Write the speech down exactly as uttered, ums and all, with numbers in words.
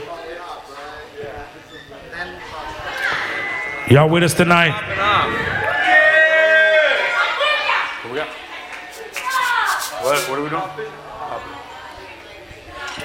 Y'all with us tonight? What we got? What? What are we doing?